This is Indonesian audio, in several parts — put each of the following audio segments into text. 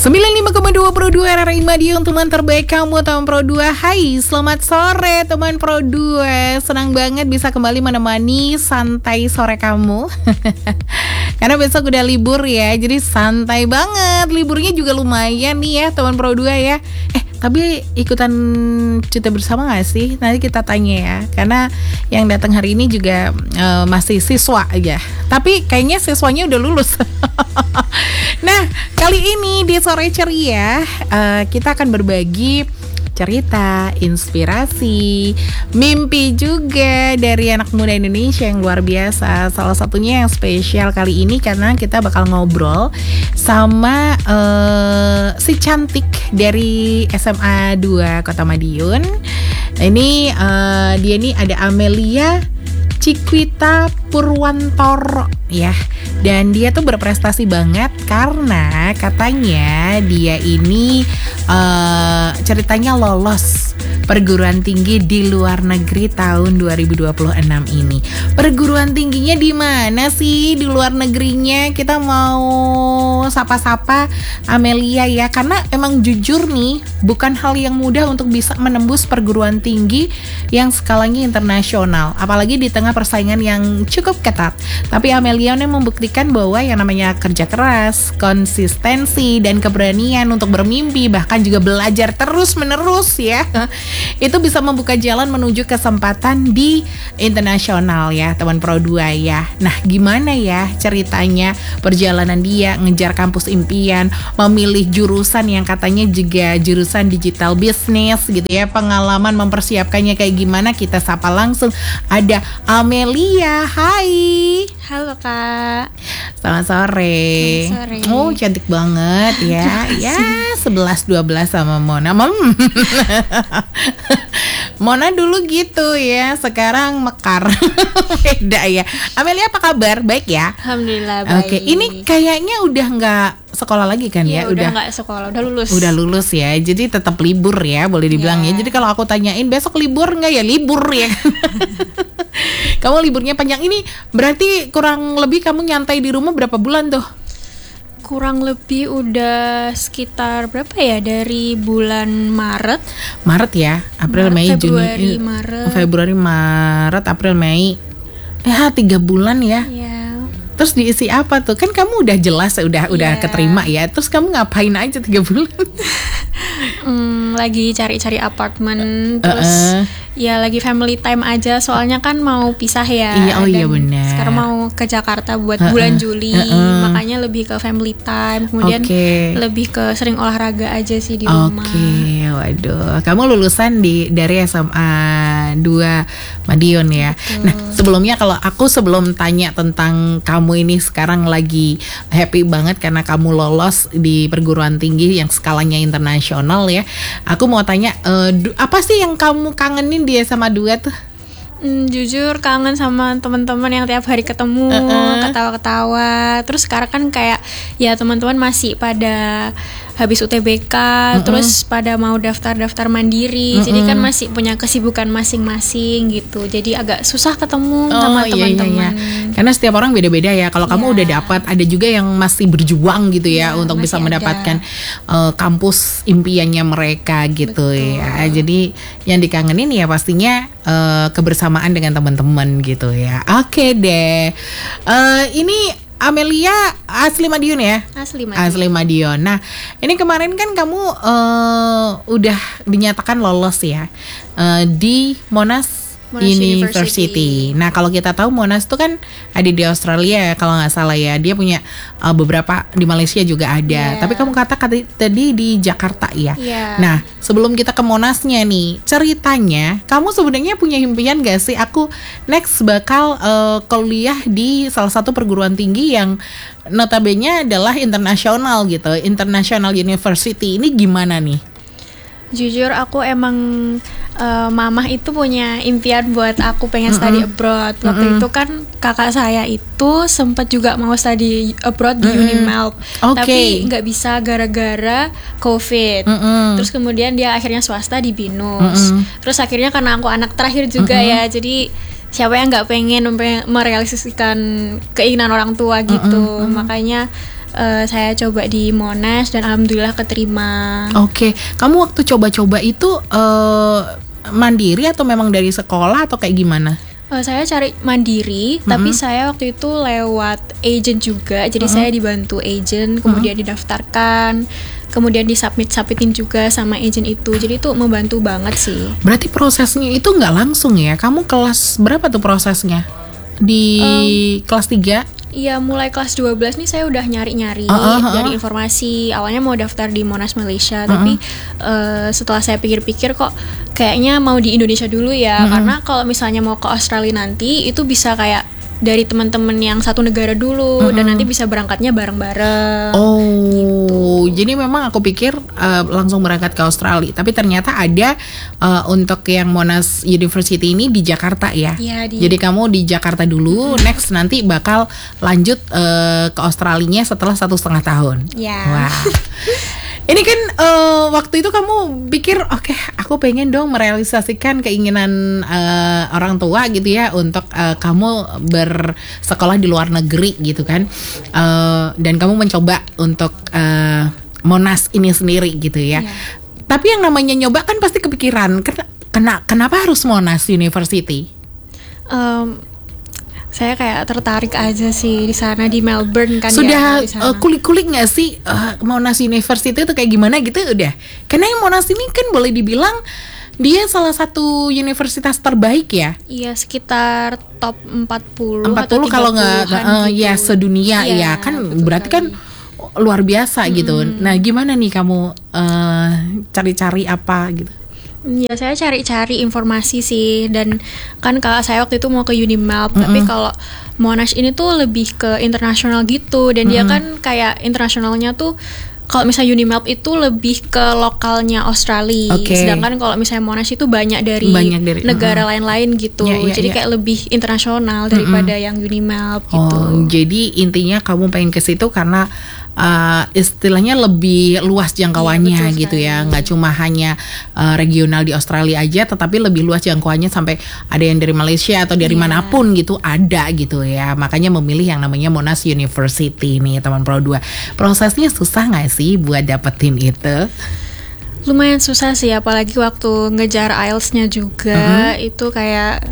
95,2 Pro 2 RRI Madiun, teman terbaik kamu, teman Pro 2. Hai, selamat sore teman Pro 2. Senang banget bisa kembali menemani santai sore kamu. Karena besok udah libur ya, jadi santai banget. Liburnya juga lumayan nih ya teman Pro 2 ya. Tapi ikutan cuti bersama gak sih? Nanti kita tanya ya. Karena yang datang hari ini juga masih siswa aja. Tapi kayaknya siswanya udah lulus. Nah, kali ini di Sore Ceria kita akan berbagi cerita, inspirasi, mimpi juga dari anak muda Indonesia yang luar biasa. Salah satunya yang spesial kali ini karena kita bakal ngobrol sama si cantik dari SMA 2 Kota Madiun. Ini dia nih ada Amelia Cikwita Purwantoro ya. Dan dia tuh berprestasi banget karena katanya dia ini ceritanya lolos perguruan tinggi di luar negeri tahun 2026 ini. Perguruan tingginya di mana sih di luar negerinya? Kita mau sapa-sapa Amelia ya, karena emang jujur nih bukan hal yang mudah untuk bisa menembus perguruan tinggi yang skalanya internasional, apalagi di tengah persaingan yang cukup ketat. Tapi Amelia ini membuktikan bahwa yang namanya kerja keras, konsistensi, dan keberanian untuk bermimpi, bahkan juga belajar terus-menerus ya, itu bisa membuka jalan menuju kesempatan di internasional ya teman Pro 2 ya. Nah, gimana ya ceritanya perjalanan dia ngejar kampus impian, memilih jurusan yang katanya juga jurusan digital business gitu ya, pengalaman mempersiapkannya kayak gimana, kita sapa langsung. Ada Amelia. Hai. Halo Kak. Selamat sore. Selamat sore. Oh, cantik banget ya. Ya, 11-12 sama Mona. Mona dulu gitu ya, sekarang mekar. Beda ya. Amelia apa kabar? Baik ya? Alhamdulillah baik. Oke, ini kayaknya udah nggak sekolah lagi kan ya? Udah nggak sekolah, udah lulus. Udah lulus ya, jadi tetap libur ya, boleh dibilang ya. Jadi kalau aku tanyain besok libur nggak ya, libur ya. Kamu liburnya panjang ini, berarti kurang lebih kamu nyantai di rumah berapa bulan tuh? Kurang lebih udah sekitar berapa ya, dari bulan Maret ya, April, Mei, Juni, Februari, Maret, April, Mei. 3 bulan ya. Iya. Terus diisi apa tuh? Kan kamu udah jelas udah keterima ya. Terus kamu ngapain aja 3 bulan? Lagi cari-cari apartemen, terus ya lagi family time aja, soalnya kan mau pisah ya. Iya benar. Sekarang mau ke Jakarta buat bulan Juli, makanya lebih ke family time, kemudian lebih ke sering olahraga aja sih di rumah. Waduh, kamu lulusan dari SMA 2 Madiun ya. Betul. Nah, sebelumnya kalau aku sebelum tanya tentang kamu ini sekarang lagi happy banget karena kamu lolos di perguruan tinggi yang skalanya internasional ya. Aku mau tanya, apa sih yang kamu kangenin di SMA 2 tuh? Jujur kangen sama teman-teman yang tiap hari ketemu, ketawa-ketawa. Terus sekarang kan kayak ya teman-teman masih pada habis UTBK, terus pada mau daftar mandiri. Jadi kan masih punya kesibukan masing-masing gitu. Jadi agak susah ketemu sama teman-teman. Karena setiap orang beda-beda ya. Kalau kamu udah dapat, ada juga yang masih berjuang gitu ya untuk bisa mendapatkan kampus impiannya mereka gitu. Betul. Ya. Jadi yang dikangenin ya pastinya kebersamaan dengan teman-teman gitu ya. Oke deh. Ini Amelia asli Madiun ya? Asli Madiun. Nah, ini kemarin kan kamu udah dinyatakan lolos ya di Monash University. Nah, kalau kita tahu Monash itu kan ada di Australia kalau nggak salah ya. Dia punya beberapa di Malaysia juga ada. Tapi kamu kata tadi di Jakarta ya. Nah, sebelum kita ke Monashnya nih, ceritanya kamu sebenarnya punya impian gak sih? Aku next bakal kuliah di salah satu perguruan tinggi yang notabene adalah internasional gitu, International University. Ini gimana nih? Jujur aku emang mamah itu punya impian buat aku pengen study abroad. Waktu itu kan kakak saya itu sempat juga mau study abroad di Unimelp, tapi nggak bisa gara-gara COVID. Terus kemudian dia akhirnya swasta di BINUS. Terus akhirnya karena aku anak terakhir juga ya, jadi siapa yang nggak pengen merealisasikan keinginan orang tua gitu. Makanya saya coba di Monash dan alhamdulillah keterima. Oke, kamu waktu coba-coba itu mandiri atau memang dari sekolah atau kayak gimana? Saya cari mandiri, tapi saya waktu itu lewat agent juga. Jadi saya dibantu agent, kemudian didaftarkan, kemudian disubmitin juga sama agent itu. Jadi itu membantu banget sih. Berarti prosesnya itu nggak langsung ya? Kamu kelas berapa tuh prosesnya? Di kelas 3? Iya, mulai kelas 12 nih saya udah nyari-nyari dari informasi. Awalnya mau daftar di Monash Malaysia, tapi setelah saya pikir-pikir kok kayaknya mau di Indonesia dulu ya. Karena kalau misalnya mau ke Australia nanti itu bisa kayak dari teman-teman yang satu negara dulu dan nanti bisa berangkatnya bareng-bareng. Oh, gitu. Jadi memang aku pikir langsung berangkat ke Australia, tapi ternyata ada untuk yang Monash University ini di Jakarta ya. Iya, Jadi kamu di Jakarta dulu, next nanti bakal lanjut ke Australinya setelah 1,5 tahun. Ya. Wah. Ini kan waktu itu kamu pikir oke, aku pengen dong merealisasikan keinginan orang tua gitu ya untuk kamu bersekolah di luar negeri gitu kan, dan kamu mencoba untuk Monash ini sendiri gitu ya. Tapi yang namanya nyoba kan pasti kepikiran kenapa harus Monash University? Saya kayak tertarik aja sih di sana, di Melbourne kan. Sudah ya, kulik-kulik nggak sih Monash University itu kayak gimana gitu udah? Karena yang Monash ini kan boleh dibilang dia salah satu universitas terbaik ya. Iya, sekitar top 40 40 kalau nggak gitu. ya sedunia ya kan, berarti kan luar biasa gitu. Nah gimana nih kamu cari-cari apa gitu? Ya saya cari-cari informasi sih, dan kan kakak saya waktu itu mau ke Unimelb, tapi kalau Monash ini tuh lebih ke internasional gitu, dan dia kan kayak internasionalnya tuh kalau misalnya Unimelb itu lebih ke lokalnya Australia, sedangkan kalau misalnya Monash itu banyak dari negara lain-lain gitu, jadi kayak lebih internasional daripada yang Unimelb gitu. Oh, jadi intinya kamu pengen ke situ karena istilahnya lebih luas jangkauannya gitu ya, nggak cuma hanya regional di Australia aja, tetapi lebih luas jangkauannya sampai ada yang dari Malaysia atau dari manapun gitu ada gitu ya. Makanya memilih yang namanya Monash University nih teman Pro 2. Prosesnya susah nggak sih buat dapetin itu? Lumayan susah sih, apalagi waktu ngejar IELTS-nya juga itu kayak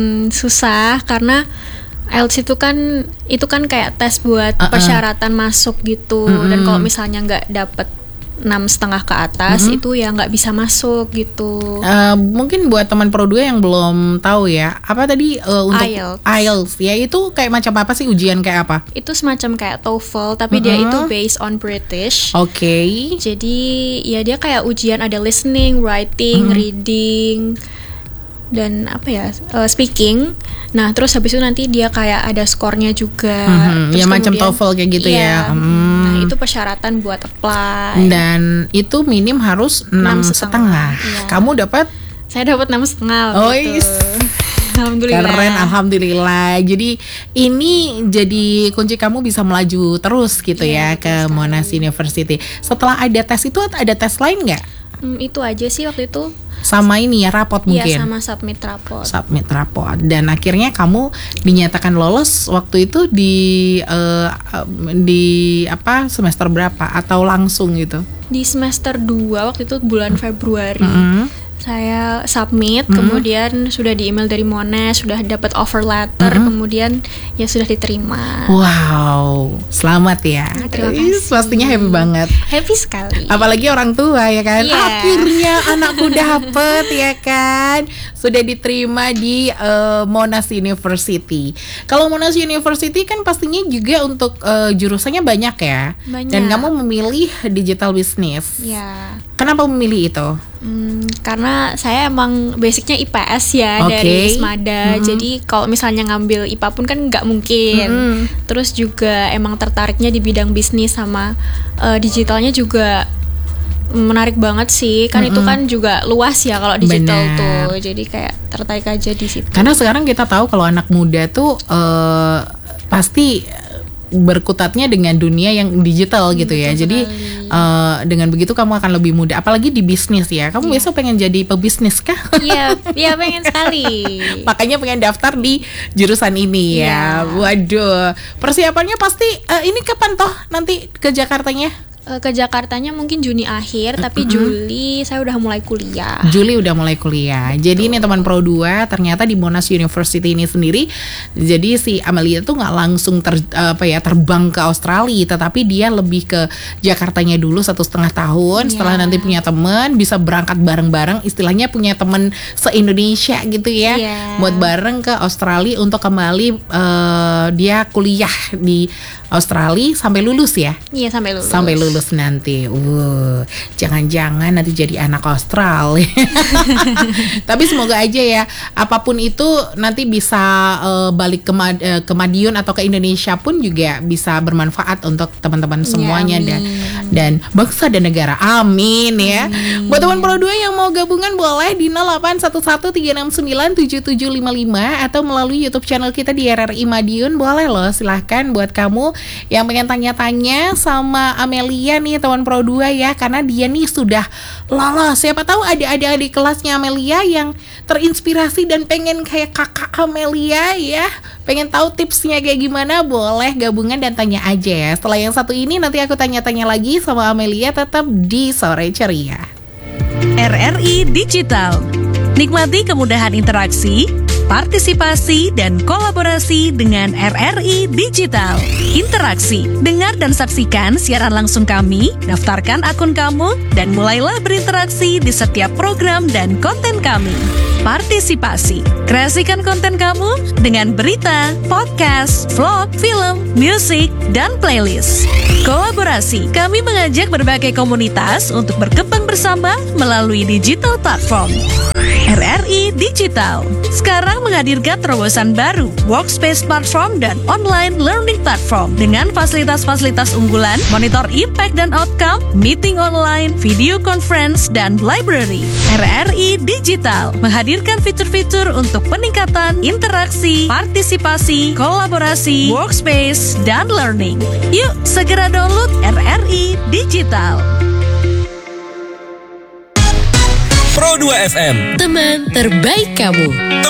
susah karena IELTS itu kan kayak tes buat persyaratan masuk gitu, dan kalau misalnya nggak dapet 6,5 ke atas itu ya nggak bisa masuk gitu. Mungkin buat teman Pro 2 yang belum tahu ya, apa tadi untuk IELTS ya, itu kayak macam apa sih, ujian kayak apa? Itu semacam kayak TOEFL tapi dia itu based on British. Jadi ya dia kayak ujian ada listening, writing, reading, dan apa ya, speaking. Nah terus habis itu nanti dia kayak ada skornya juga. Ya macam TOEFL kayak gitu ya. Nah itu persyaratan buat apply. Dan itu minim harus 6,5. Kamu dapat? Saya dapat 6,5. Oh gitu. Alhamdulillah. Keren, alhamdulillah. Jadi ini jadi kunci kamu bisa melaju terus gitu ya ke Monash University. Setelah ada tes itu ada tes lain nggak? Itu aja sih waktu itu. Sama ini ya, rapot mungkin. Iya, sama submit rapot. Dan akhirnya kamu dinyatakan lolos waktu itu di apa, semester berapa atau langsung gitu? Di semester 2 waktu itu bulan Februari. Saya submit, kemudian sudah di email dari Monash, sudah dapat offer letter, kemudian ya sudah diterima. Wow, selamat ya. Terima kasih. Pastinya happy banget. Happy sekali. Apalagi orang tua ya kan. Akhirnya anakku dapet ya kan. Sudah diterima di Monash University. Kalau Monash University kan pastinya juga untuk jurusannya banyak ya. Dan kamu memilih digital business. Ya. Kenapa memilih itu? Karena saya emang basicnya IPS ya, dari Ismada. Jadi kalau misalnya ngambil IPA pun kan nggak mungkin. Terus juga emang tertariknya di bidang bisnis sama digitalnya juga menarik banget sih. Kan itu kan juga luas ya kalau digital tuh. Jadi kayak tertarik aja di situ. Karena sekarang kita tahu kalau anak muda tuh pasti berkutatnya dengan dunia yang digital gitu ya. Jadi dengan begitu kamu akan lebih mudah, apalagi di bisnis ya. Kamu besok pengen jadi pebisnis kah? Iya, pengen sekali. Makanya pengen daftar di jurusan ini ya. Waduh, persiapannya pasti ini kapan toh nanti ke Jakartanya? Ke Jakartanya mungkin Juni akhir, tapi Juli saya udah mulai kuliah. Juli udah mulai kuliah. Jadi ini teman Pro 2 ternyata di Monash University ini sendiri, jadi si Amelia tuh nggak langsung terbang ke Australia, tetapi dia lebih ke Jakartanya dulu 1,5 tahun. Setelah nanti punya teman, bisa berangkat bareng-bareng, istilahnya punya teman se-Indonesia gitu ya, buat bareng ke Australia untuk kembali dia kuliah di Australia sampai lulus ya. Iya, sampai lulus. Sampai lulus nanti. Jangan-jangan nanti jadi anak Australia. Tapi semoga aja ya, apapun itu nanti bisa balik ke Madiun atau ke Indonesia pun juga bisa bermanfaat untuk teman-teman semuanya dan bangsa dan negara. Amin ya. Buat teman Pro 2 yang mau gabungan boleh di 081136977755 atau melalui YouTube channel kita di RRI Madiun. Boleh loh, silahkan buat kamu yang pengen tanya-tanya sama Amelia nih teman Pro 2 ya, karena dia nih sudah lolos. Siapa tahu ada adik-adik kelasnya Amelia yang terinspirasi dan pengen kayak kakak Amelia ya, pengen tahu tipsnya kayak gimana, boleh gabungan dan tanya aja ya. Setelah yang satu ini nanti aku tanya-tanya lagi sama Amelia, tetap di Sore Ceria. RRI Digital. Nikmati kemudahan interaksi, partisipasi, dan kolaborasi dengan RRI Digital. Interaksi, dengar dan saksikan siaran langsung kami, daftarkan akun kamu, dan mulailah berinteraksi di setiap program dan konten kami. Partisipasi, kreasikan konten kamu dengan berita, podcast, vlog, film, musik, dan playlist. Kolaborasi, kami mengajak berbagai komunitas untuk berkembang bersama melalui digital platform. RRI Digital sekarang menghadirkan terobosan baru, workspace platform dan online learning platform dengan fasilitas-fasilitas unggulan, monitor impact dan outcome, meeting online, video conference, dan library. RRI Digital menghadirkan fitur-fitur untuk peningkatan interaksi, partisipasi, kolaborasi, workspace, dan learning. Yuk segera download RRI Digital. Pro 2 FM, teman terbaik kamu.